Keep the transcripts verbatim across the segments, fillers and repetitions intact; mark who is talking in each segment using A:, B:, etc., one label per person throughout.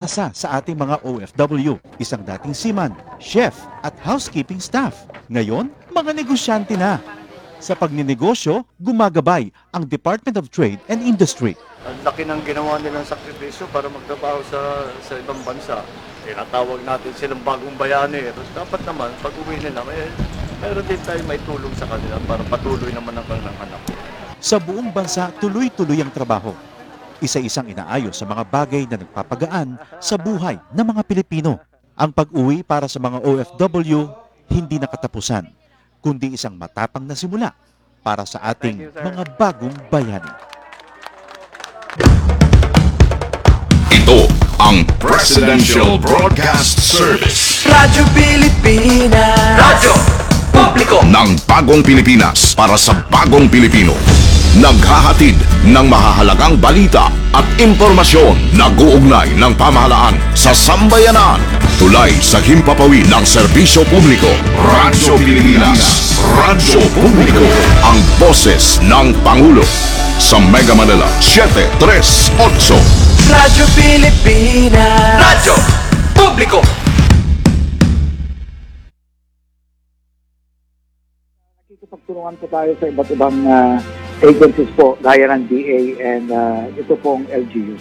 A: umaasa sa ating mga O F W, isang dating seaman, chef at housekeeping staff. Ngayon, mga negosyante na. Sa pagninegosyo, gumagabay ang Department of Trade and Industry.
B: Ang laki ng ginawa nilang sakripisyo para magtrabaho sa sa ibang bansa. Tinatawag natin silang bagong bayani. Tapos dapat naman, pag uwi nila, may, mayroon din tayo may tulong sa kanila para patuloy naman ang kanilang anak.
A: Sa buong bansa, tuloy-tuloy ang trabaho. Isa-isang inaayos sa mga bagay na nagpapagaan sa buhay ng mga Pilipino. Ang pag-uwi para sa mga O F W hindi nakatapusan, kundi isang matapang na simula para sa ating mga bagong bayani.
C: Ito ang Presidential Broadcast Service.
D: Radyo Pilipinas. Radyo Publiko
C: Ng bagong Pilipinas para sa bagong Pilipino. Naghahatid ng mahahalagang balita at impormasyon na guugnay ng pamahalaan sa sambayanan. Tulay sa himpapawid ng serbisyo publiko. Radyo Pilipinas. Radyo Publiko. Ang boses ng Pangulo. Sa Mega Manila, seven three eight.
D: Radyo Pilipinas. Radyo Publiko.
E: Nakikipagtulungan po tayo sa iba't ibang uh, agencies po, gaya ng D A and uh, ito pong L G U.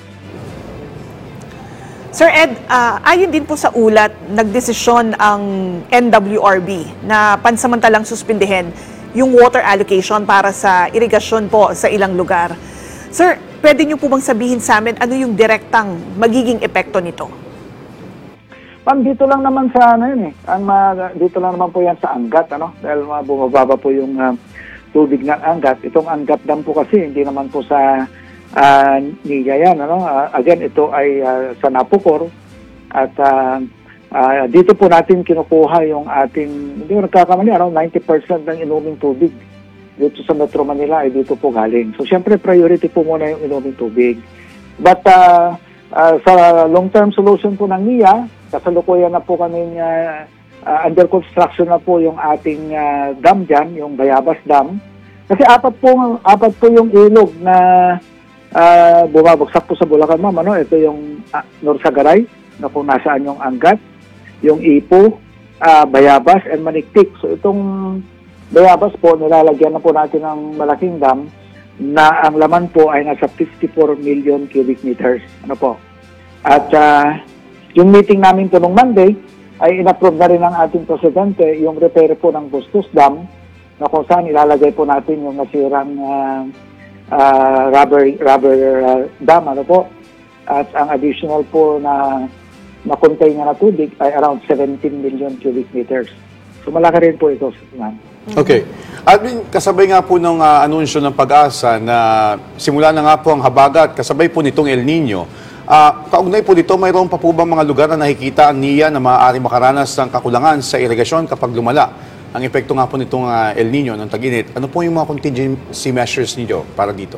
F: Sir Ed, uh, ayon din po sa ulat, nagdesisyon ang N W R B na pansamantalang suspindihin yung water allocation para sa irigasyon po sa ilang lugar. Sir, pwede niyo po bang sabihin sa amin ano yung direktang magiging epekto nito?
E: Ma'am, dito lang naman sa ano yun eh. Ang, uh, dito lang naman po yan sa Angat, ano? Dahil uh, bumababa po yung uh, tubig ng Angat. Itong Angat Dam po kasi, hindi naman po sa uh, Niya yan, ano? Uh, again, ito ay uh, sa Napocor. At uh, uh, dito po natin kinukuha yung ating, hindi ko nagkakamali, around ninety percent ng inuming tubig dito sa Metro Manila ay dito po galing. So, syempre, priority po muna yung inuming tubig. But uh, uh, sa long-term solution po ng Niya, kasalukuyan na po kami uh, uh, under construction na po yung ating uh, dam dyan, yung Bayabas Dam. Kasi apat po, apat po yung ilog na uh, bumabagsak po sa Bulacan, ma'am. Ano? Ito yung uh, Norsagaray, na kung nasaan yung Angat, yung Ipo, uh, Bayabas, and Maniktik. So itong Bayabas po, nilalagyan na po natin ng malaking dam na ang laman po ay nasa fifty-four million cubic meters. Ano po? At uh, yung meeting namin po nung Monday ay inapprove na rin ng ating presidente yung repair po ng Bustos Dam na kung saan ilalagay po natin yung nasirang uh, uh, rubber, rubber uh, dam. Ano po? At ang additional po na na-contain na tubig ay around seventeen million cubic meters. So malaki rin po ito. Ma'am.
G: Okay. At kasabay nga po ng uh, anunsyo ng Pag-asa na simula na nga po ang habagat, kasabay po nitong El Nino. Uh, kaugnay po dito, mayroon pa po bang mga lugar na nakikita ang Niya na maaari makaranas ng kakulangan sa irigasyon kapag lumala ang epekto nga po nitong uh, El Nino, ng tag-init? Ano po yung mga contingency measures niyo para dito?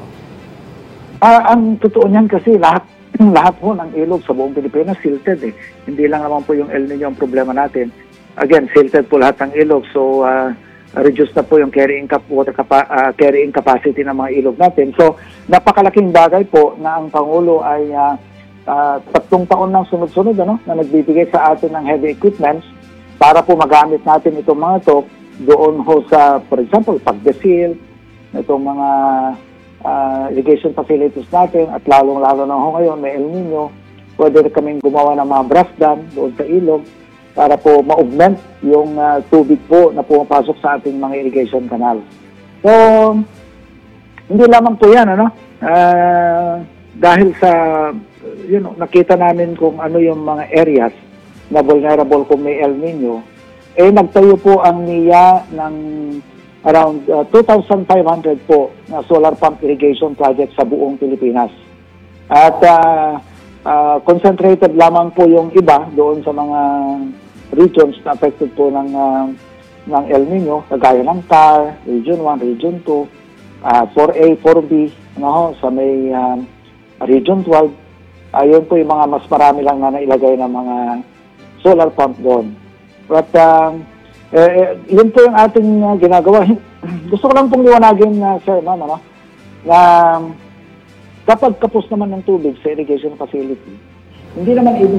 E: Uh, ang totoo niyan kasi lahat lahat po ng ilog sa buong Pilipinas silted eh. Hindi lang naman po yung El Nino ang problema natin. Again, silted po lahat ng ilog. So, uh, reduce na po yung carrying, cap water capa uh, carrying capacity ng mga ilog natin. So, napakalaking bagay po na ang Pangulo ay uh, uh, tatlong taon ng sunod-sunod ano, na nagbibigay sa atin ng heavy equipments para po magamit natin itong mga to doon ho sa, for example, pagdesil, itong mga uh, irrigation facilities natin at lalong-lalo na ho ngayon may El Nino, pwede kaming gumawa ng mga brush dam doon sa ilog para po ma-augment yung uh, tubig po na pumapasok sa ating mga irrigation canal. So, hindi lamang po yan, ano? Uh, dahil sa, you know, nakita namin kung ano yung mga areas na vulnerable kung may El Nino, eh nagtayo po ang Niya ng around uh, two thousand five hundred po na solar pump irrigation project sa buong Pilipinas. At uh, uh, concentrated lamang po yung iba doon sa mga regions na affected po ng, uh, ng El Nino, kagaya ng T A R, Region one, Region two, uh, four A, four B, ano, sa may uh, Region twelve. Ayun uh, po yung mga mas marami lang na nailagay ng mga solar pump doon. But, uh, eh, eh, yun po yung ating uh, ginagawa. Gusto ko lang pong liwanagin, uh, sir, ma'am, ano, na kapag kapos naman ng tubig sa irrigation facility, hindi naman ibig